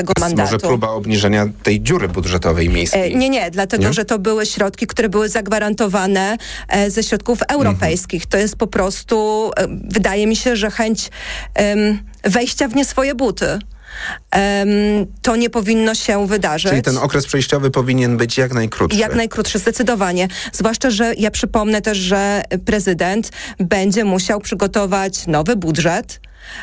tego mandatu. Może próba obniżenia tej dziury budżetowej miejskiej. Nie, dlatego, że to były środki, które były zagwarantowane ze środków europejskich. To jest po prostu, wydaje mi się, że chęć wejścia w nie swoje buty. To nie powinno się wydarzyć. Czyli ten okres przejściowy powinien być jak najkrótszy. Jak najkrótszy, zdecydowanie. Zwłaszcza, że ja przypomnę też, że prezydent będzie musiał przygotować nowy budżet,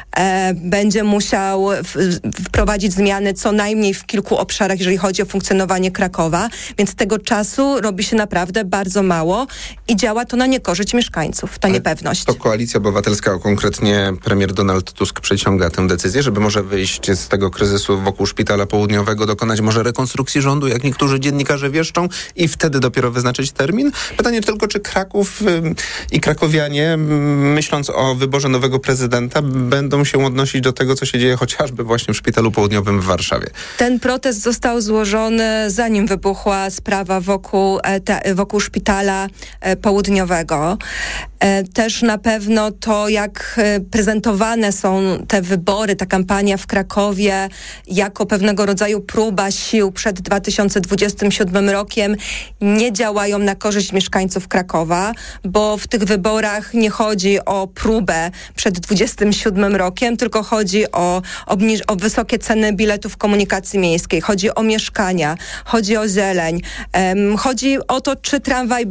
będzie musiał wprowadzić zmiany co najmniej w kilku obszarach, jeżeli chodzi o funkcjonowanie Krakowa, więc tego czasu robi się naprawdę bardzo mało i działa to na niekorzyść mieszkańców, ta niepewność. To Koalicja Obywatelska, a konkretnie premier Donald Tusk przeciąga tę decyzję, żeby może wyjść z tego kryzysu wokół Szpitala Południowego, dokonać może rekonstrukcji rządu, jak niektórzy dziennikarze wieszczą, i wtedy dopiero wyznaczyć termin? Pytanie tylko, czy Kraków i krakowianie, myśląc o wyborze nowego prezydenta, będą się odnosić do tego, co się dzieje chociażby właśnie w Szpitalu Południowym w Warszawie. Ten protest został złożony, zanim wybuchła sprawa wokół Szpitala Południowego. Też na pewno to, jak prezentowane są te wybory, ta kampania w Krakowie jako pewnego rodzaju próba sił przed 2027 rokiem, nie działają na korzyść mieszkańców Krakowa, bo w tych wyborach nie chodzi o próbę przed 27 rokiem, tylko chodzi o wysokie ceny biletów komunikacji miejskiej, chodzi o mieszkania, chodzi o zieleń, chodzi o to, czy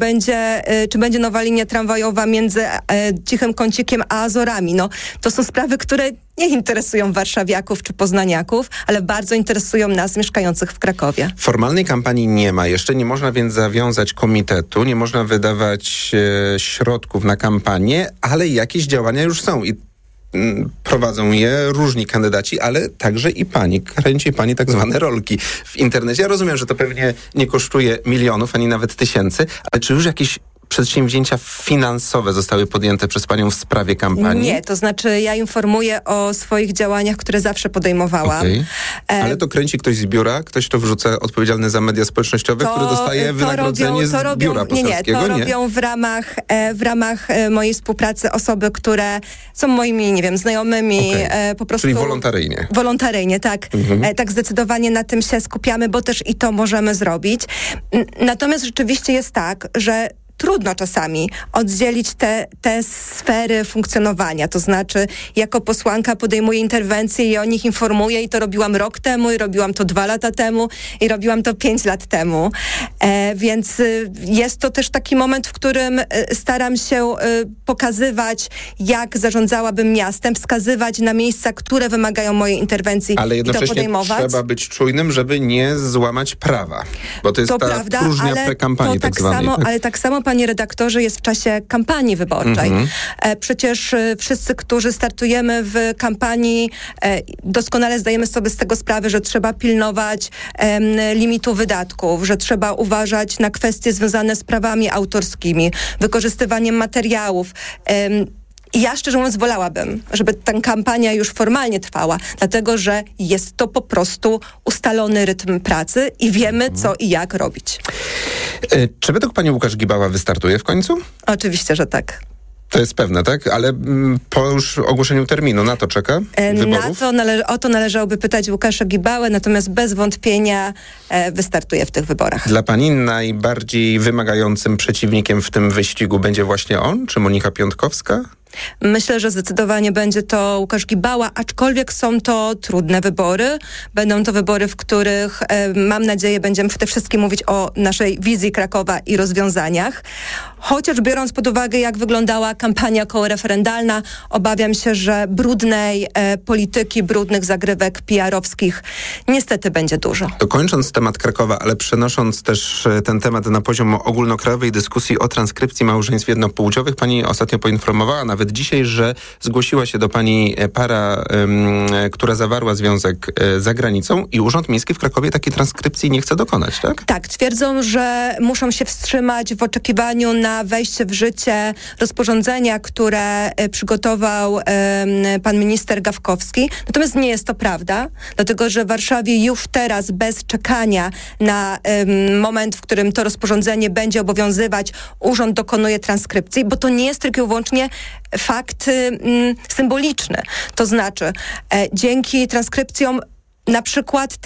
będzie nowa linia tramwajowa między Cichym Kącikiem a Azorami. To są sprawy, które nie interesują warszawiaków czy poznaniaków, ale bardzo interesują nas, mieszkających w Krakowie. Formalnej kampanii nie ma jeszcze, nie można więc zawiązać komitetu, nie można wydawać środków na kampanię, ale jakieś działania już są i prowadzą je różni kandydaci, ale także i pani. Kręci pani tak zwane rolki w internecie. Ja rozumiem, że to pewnie nie kosztuje milionów, ani nawet tysięcy, ale czy już jakieś przedsięwzięcia finansowe zostały podjęte przez panią w sprawie kampanii? Nie, to znaczy ja informuję o swoich działaniach, które zawsze podejmowałam. Okay. Ale to kręci ktoś z biura? Ktoś to wrzuca, odpowiedzialny za media społecznościowe, który dostaje wynagrodzenie z biura poselskiego? Nie, robią w ramach mojej współpracy osoby, które są moimi, znajomymi, po prostu... Czyli wolontaryjnie. Wolontaryjnie, tak. Tak zdecydowanie na tym się skupiamy, bo też i to możemy zrobić. Natomiast rzeczywiście jest tak, że trudno czasami oddzielić te sfery funkcjonowania. To znaczy, jako posłanka podejmuję interwencje i o nich informuję i to robiłam rok temu, i robiłam to 2 lata temu, i robiłam to 5 lat temu. Więc jest to też taki moment, w którym staram się pokazywać, jak zarządzałabym miastem, wskazywać na miejsca, które wymagają mojej interwencji, ale jednocześnie i to podejmować. Trzeba być czujnym, żeby nie złamać prawa. Bo to jest ta prawda, próżnia prekampanii tak zwanej. Ale tak samo, panie redaktorze, jest w czasie kampanii wyborczej. Przecież wszyscy, którzy startujemy w kampanii, doskonale zdajemy sobie z tego sprawę, że trzeba pilnować limitu wydatków, że trzeba uważać na kwestie związane z prawami autorskimi, wykorzystywaniem materiałów. I ja szczerze mówiąc wolałabym, żeby ta kampania już formalnie trwała, dlatego że jest to po prostu ustalony rytm pracy i wiemy, co i jak robić. Czy według pani Łukasz Gibała wystartuje w końcu? Oczywiście, że tak. To jest pewne, tak? Ale po już ogłoszeniu terminu na to czeka? Wyborów? O to należałoby pytać Łukasza Gibałę, natomiast bez wątpienia wystartuje w tych wyborach. Dla pani najbardziej wymagającym przeciwnikiem w tym wyścigu będzie właśnie on, czy Monika Piątkowska? Myślę, że zdecydowanie będzie to Łukasz Gibała, aczkolwiek są to trudne wybory. Będą to wybory, w których mam nadzieję będziemy przede wszystkim mówić o naszej wizji Krakowa i rozwiązaniach. Chociaż biorąc pod uwagę, jak wyglądała kampania kołoreferendalna, obawiam się, że brudnej polityki, brudnych zagrywek PR-owskich niestety będzie dużo. To kończąc temat Krakowa, ale przenosząc też ten temat na poziom ogólnokrajowej dyskusji o transkrypcji małżeństw jednopłciowych, pani ostatnio poinformowała, nawet dzisiaj, że zgłosiła się do pani para, która zawarła związek za granicą i Urząd Miejski w Krakowie takiej transkrypcji nie chce dokonać, tak? Tak, twierdzą, że muszą się wstrzymać w oczekiwaniu na wejście w życie rozporządzenia, które przygotował pan minister Gawkowski. Natomiast nie jest to prawda, dlatego że w Warszawie już teraz bez czekania na moment, w którym to rozporządzenie będzie obowiązywać, urząd dokonuje transkrypcji, bo to nie jest tylko i wyłącznie fakt symboliczny. To znaczy, dzięki transkrypcjom na przykład